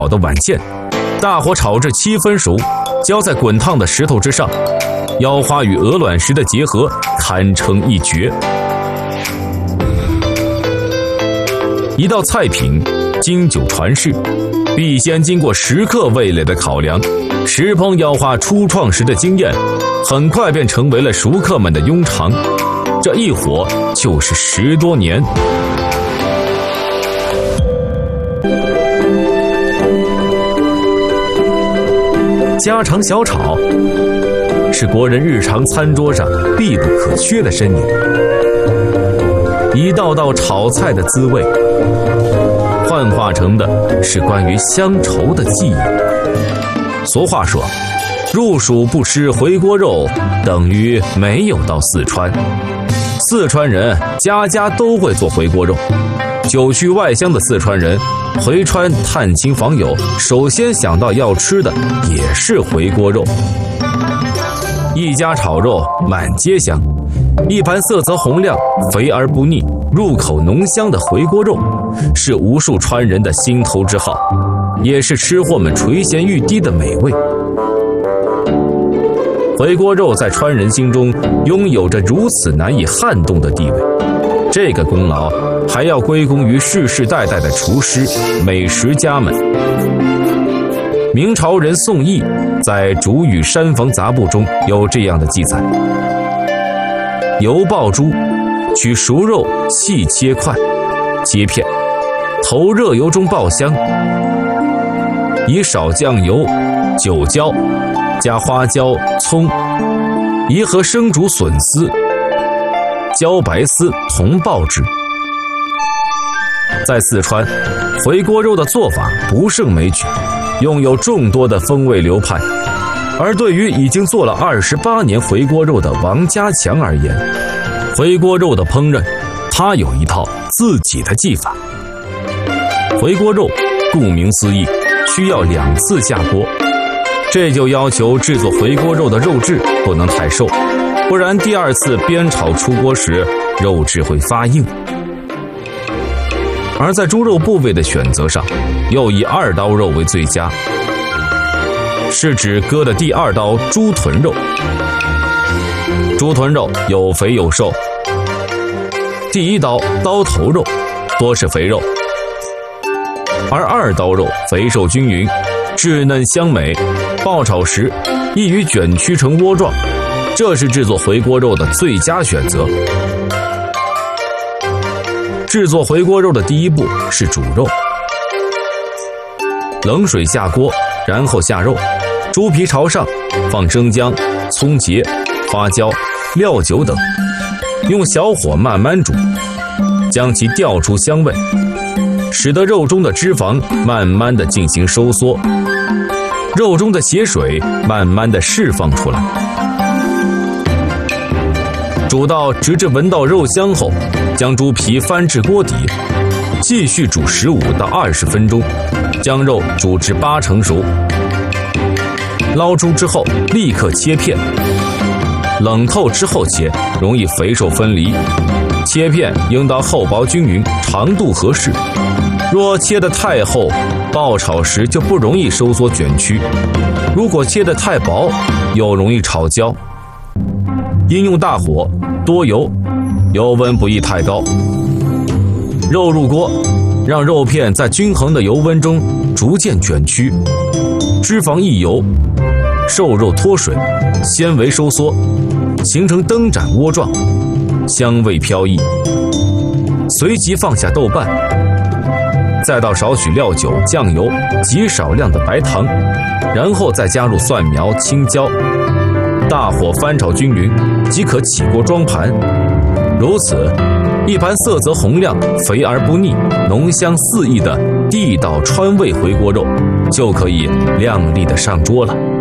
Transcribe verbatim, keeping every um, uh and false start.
好的碗芡，大火炒至七分熟，浇在滚烫的石头之上。腰花与鹅卵石的结合堪称一绝。一道菜品经久传世，必先经过食客味蕾的考量。石烹腰花初创时的经验，很快便成为了熟客们的庸常。这一火就是十多年。家常小炒是国人日常餐桌上必不可缺的身影，一道道炒菜的滋味，幻化成的是关于乡愁的记忆。俗话说，入蜀不吃回锅肉，等于没有到四川。四川人家家都会做回锅肉，久居外乡的四川人回川探亲访友，首先想到要吃的也是回锅肉。一家炒肉满街香，一盘色泽红亮、肥而不腻、入口浓香的回锅肉，是无数川人的心头之好，也是吃货们垂涎欲滴的美味。回锅肉在川人心中拥有着如此难以撼动的地位，这个功劳还要归功于世世代代的厨师、美食家们。明朝人宋义在《竹语山房杂部》中有这样的记载：油爆猪，取熟肉细切块，切片，投热油中爆香，以少酱油、酒椒，加花椒、葱，宜和生煮笋丝、茭白丝同爆之。在四川，回锅肉的做法不胜枚举，拥有众多的风味流派。而对于已经做了二十八年回锅肉的王家强而言，回锅肉的烹饪，他有一套自己的技法。回锅肉顾名思义，需要两次下锅，这就要求制作回锅肉的肉质不能太瘦，不然第二次煸炒出锅时，肉质会发硬。而在猪肉部位的选择上，又以二刀肉为最佳，是指割的第二刀猪臀肉。猪臀肉有肥有瘦，第一刀刀头肉多是肥肉，而二刀肉肥瘦均匀，稚嫩香美，爆炒时易于卷曲成窝状，这是制作回锅肉的最佳选择。制作回锅肉的第一步是煮肉，冷水下锅，然后下肉，猪皮朝上，放生姜、葱节、花椒、料酒等，用小火慢慢煮，将其调出香味，使得肉中的脂肪慢慢的进行收缩，肉中的血水慢慢的释放出来。煮到直至闻到肉香后，将猪皮翻至锅底，继续煮十五到二十分钟，将肉煮至八成熟。捞出之后立刻切片，冷透之后切，容易肥瘦分离。切片应当厚薄均匀，长度合适。若切得太厚，爆炒时就不容易收缩卷曲；如果切得太薄，又容易炒焦。应用大火，多油，油温不宜太高。肉入锅，让肉片在均衡的油温中逐渐卷曲，脂肪溢油，瘦肉脱水，纤维收缩，形成灯盏窝状，香味飘逸。随即放下豆瓣，再倒少许料酒、酱油，极少量的白糖，然后再加入蒜苗、青椒，大火翻炒均匀，即可起锅装盘。如此，一盘色泽红亮、肥而不腻、浓香四溢的地道川味回锅肉，就可以亮丽的上桌了。